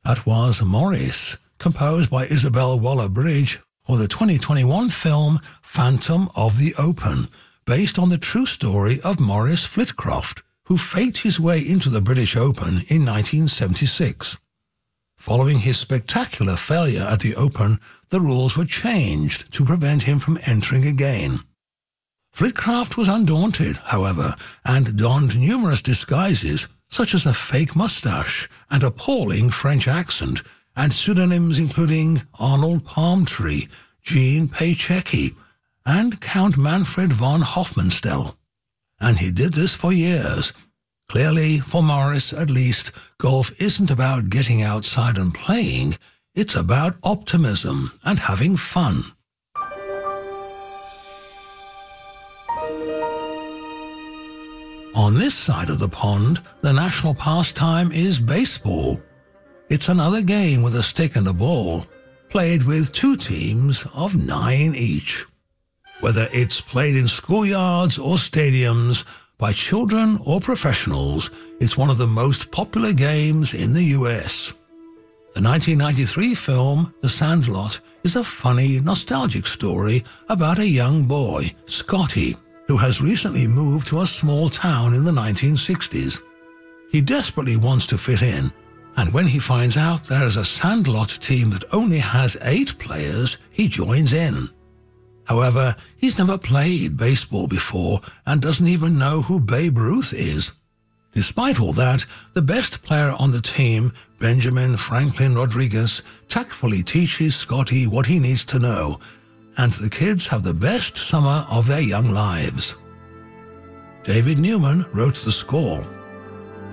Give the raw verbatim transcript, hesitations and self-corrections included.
That was Morris, composed by Isabel Waller-Bridge for the twenty twenty-one film Phantom of the Open, based on the true story of Maurice Flitcroft, who faked his way into the British Open in nineteen seventy-six. Following his spectacular failure at the Open, the rules were changed to prevent him from entering again. Flitcroft was undaunted, however, and donned numerous disguises, such as a fake mustache, an appalling French accent, and pseudonyms including Arnold Palmtree, Jean Paychecki, and Count Manfred von Hofmannsthal. And he did this for years. Clearly, for Morris at least, golf isn't about getting outside and playing, it's about optimism and having fun. On this side of the pond, the national pastime is baseball. It's another game with a stick and a ball, played with two teams of nine each. Whether it's played in schoolyards or stadiums, by children or professionals, it's one of the most popular games in the U S. The nineteen ninety-three film, The Sandlot, is a funny, nostalgic story about a young boy, Scotty, who has recently moved to a small town in the nineteen sixties. He desperately wants to fit in, and when he finds out there is a Sandlot team that only has eight players, he joins in. However, he's never played baseball before and doesn't even know who Babe Ruth is. Despite all that, the best player on the team, Benjamin Franklin Rodriguez, tactfully teaches Scotty what he needs to know, and the kids have the best summer of their young lives. David Newman wrote the score.